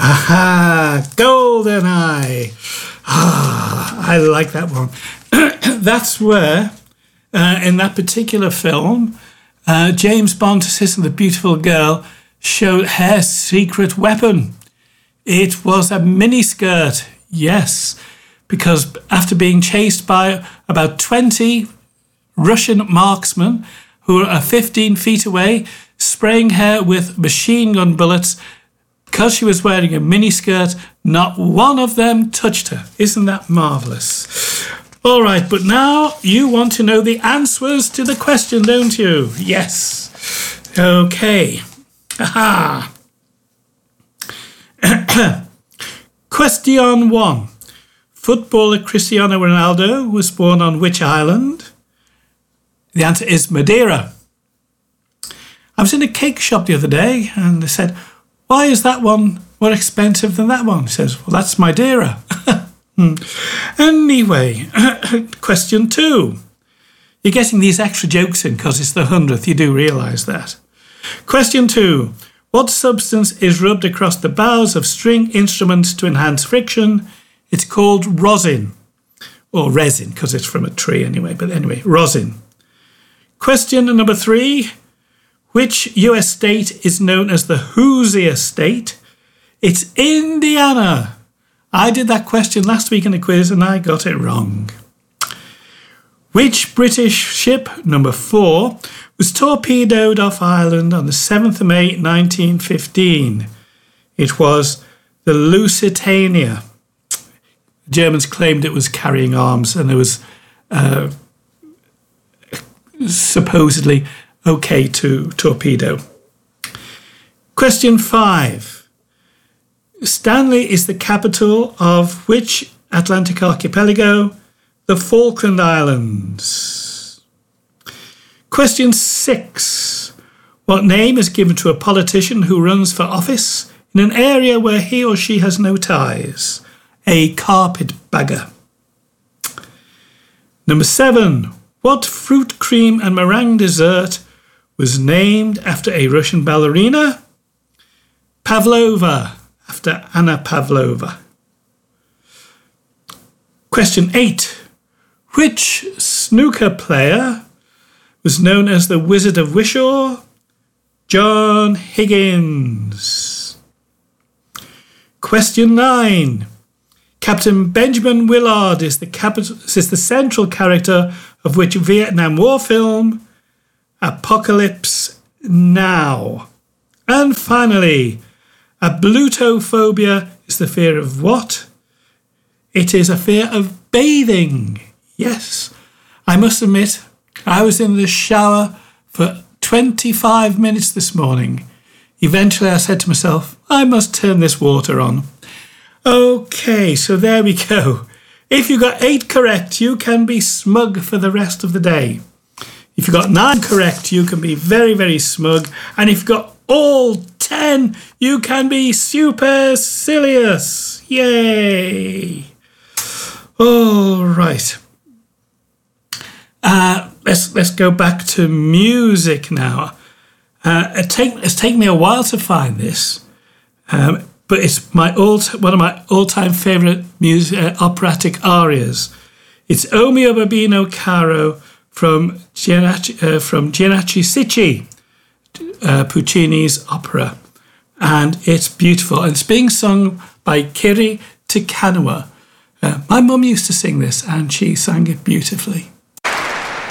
Aha, GoldenEye. I like that one. That's where, in that particular film, James Bond assisting the beautiful girl showed her secret weapon. It was a miniskirt, yes, because after being chased by about 20 Russian marksmen who are 15 feet away, spraying her with machine gun bullets, because she was wearing a miniskirt, not one of them touched her. Isn't that marvellous? All right, but now you want to know the answers to the question, don't you? Yes. Okay. Aha. Question 1. Footballer Cristiano Ronaldo was born on which island? The answer is Madeira. I was in a cake shop the other day and they said, why is that one more expensive than that one? He says, well, that's Madeira. Anyway, question 2. You're getting these extra jokes in because it's the 100th. You do realise that. Question 2. What substance is rubbed across the boughs of string instruments to enhance friction? It's called rosin. Or resin, because it's from a tree anyway. But anyway, rosin. Question number 3. Which US state is known as the Hoosier State? It's Indiana. I did that question last week in a quiz and I got it wrong. Which British ship, number 4, was torpedoed off Ireland on the 7th of May 1915? It was the Lusitania. The Germans claimed it was carrying arms and it was supposedly okay to torpedo. Question 5. Stanley is the capital of which Atlantic archipelago? The Falkland Islands. Question 6. What name is given to a politician who runs for office in an area where he or she has no ties? A carpetbagger. Number 7. What fruit, cream and meringue dessert was named after a Russian ballerina? Pavlova, after Anna Pavlova. Question 8. Which snooker player was known as the Wizard of Wishaw? John Higgins. Question 9. Captain Benjamin Willard is the central character of which Vietnam War film? Apocalypse Now. And finally, ablutophobia is the fear of what? It is a fear of bathing. Yes, I must admit, I was in the shower for 25 minutes this morning. Eventually I said to myself, I must turn this water on. Okay, so there we go. If you got 8 correct, you can be smug for the rest of the day. If you got 9 correct, you can be very, very smug. And if you got all 10, you can be supercilious. Yay! All right. Let's go back to music now. It's taken me a while to find this, but it's one of my all-time favourite operatic arias. It's O mio bambino caro from Gennacci Sicci, Puccini's opera, and it's beautiful. And it's being sung by Kiri Te Kanawa. My mum used to sing this, and she sang it beautifully.